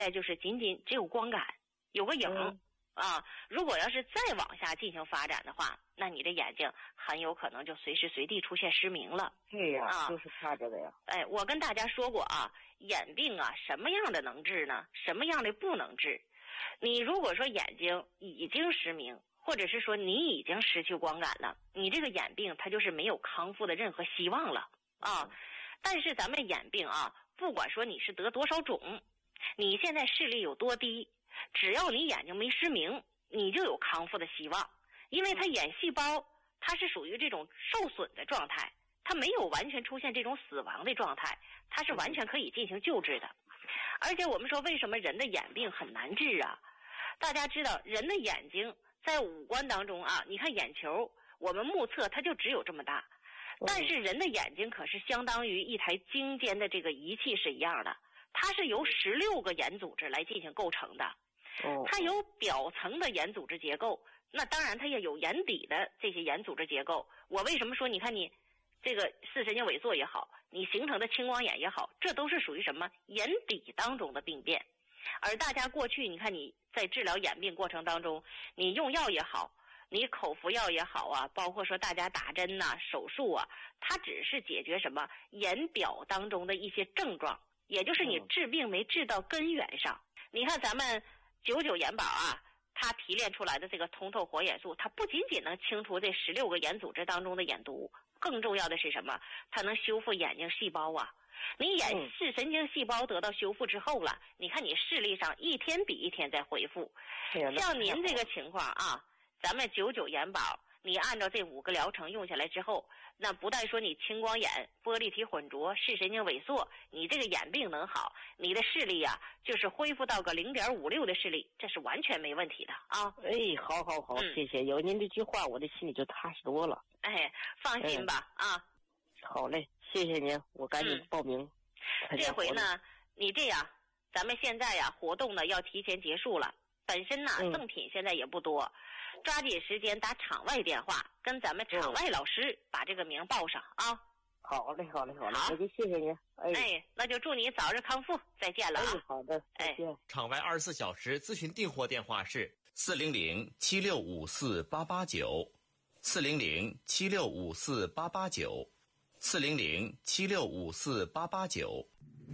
就是仅仅只有光感，有个影啊。如果要是再往下进行发展的话，那你的眼睛很有可能就随时随地出现失明了。 对呀，就是怕这个呀。 我跟大家说过啊，眼病啊，什么样的能治呢？什么样的不能治？你如果说眼睛已经失明，或者是说你已经失去光感了，你这个眼病它就是没有康复的任何希望了啊。但是咱们眼病啊，不管说你是得多少种，你现在视力有多低，只要你眼睛没失明，你就有康复的希望。因为它眼细胞它是属于这种受损的状态，它没有完全出现这种死亡的状态，它是完全可以进行救治的。而且我们说为什么人的眼病很难治啊？大家知道人的眼睛在五官当中啊，你看眼球我们目测它就只有这么大，但是人的眼睛可是相当于一台精尖的这个仪器是一样的，它是由16个眼组织来进行构成的。它有表层的眼组织结构，那当然它也有眼底的这些眼组织结构。我为什么说你看你这个视神经萎缩也好，你形成的青光眼也好，这都是属于什么眼底当中的病变。而大家过去你看你在治疗眼病过程当中，你用药也好，你口服药也好啊，包括说大家打针呐、手术啊，它只是解决什么眼表当中的一些症状，也就是你治病没治到根源上。你看咱们99眼宝啊，它提炼出来的这个通透活眼素，它不仅仅能清除这16个眼组织当中的眼毒，更重要的是什么？它能修复眼睛细胞啊。你眼视神经细胞得到修复之后了，你看你视力上一天比一天在恢复。像您这个情况啊，咱们99眼宝，你按照这5个疗程用下来之后，那不但说你青光眼、玻璃体混浊、视神经萎缩，你这个眼病能好，你的视力啊，就是恢复到个0.56的视力，这是完全没问题的啊。 好，谢谢，有您这句话，我的心里就踏实多了。 放心吧啊。 好嘞，谢谢您，我赶紧报名。 这回呢，你这样，咱们现在呀活动呢要提前结束了，本身呢赠品现在也不多，抓紧时间打场外电话，跟咱们场外老师把这个名报上啊。 好嘞，那就谢谢您。 那就祝你早日康复，再见了啊。 好的，再见。 场外24小时咨询订货电话是400-7654-889，400-7654-889，400-7654-889。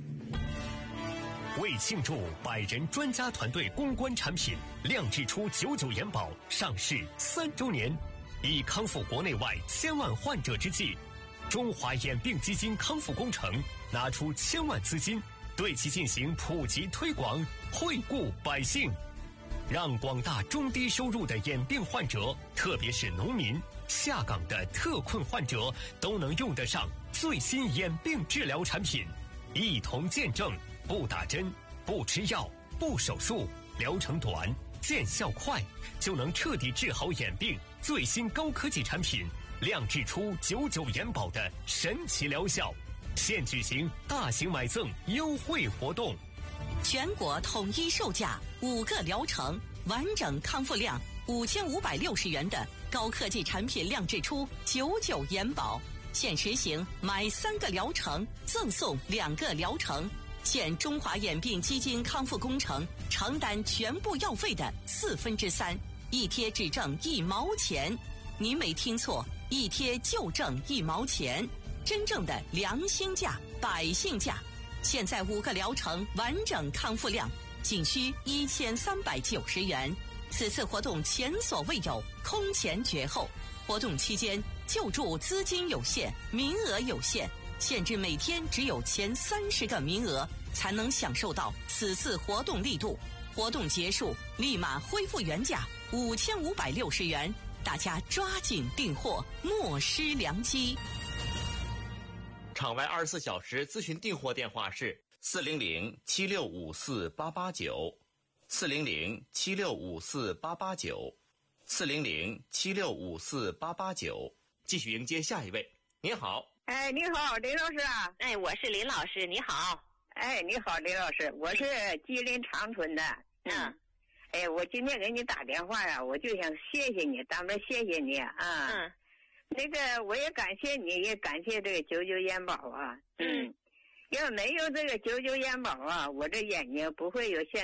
为庆祝100人专家团队攻关产品亮智出99眼宝上市3周年，以康复国内外千万患者之际，中华眼病基金康复工程拿出千万资金，对其进行普及推广，惠顾百姓，让广大中低收入的眼病患者，特别是农民、下岗的特困患者，都能用得上最新眼病治疗产品，一同见证不打针、不吃药、不手术，疗程短、见效快，就能彻底治好眼病。最新高科技产品亮智出99眼宝的神奇疗效，现举行大型买赠优惠活动， 全国统一售价5个疗程，完整康复量5560元的高科技产品亮智出99眼宝，现实行买3个疗程赠送2个疗程，现中华眼病基金康复工程承担全部药费的3/4，一贴只挣1毛钱。您没听错，一贴就挣1毛钱，真正的良心价、百姓价。现在5个疗程完整康复量仅需1390元。此次活动前所未有，空前绝后。活动期间救助资金有限，名额有限，限制每天只有前30个名额才能享受到此次活动力度。活动结束立马恢复原价5560元，大家抓紧订货，莫失良机。 场外24小时咨询订货电话是400-7654-889，400-7654-889，400-7654-889。继续迎接下一位。您好。 你好，林老师啊。 我是林老师，你好。 你好，林老师，我是吉林长春的。我今天给你打电话呀，我就想谢谢你，当面谢谢你啊。那个我也感谢你，也感谢这个99眼宝啊。要没有这个99眼宝啊，我这眼睛不会有现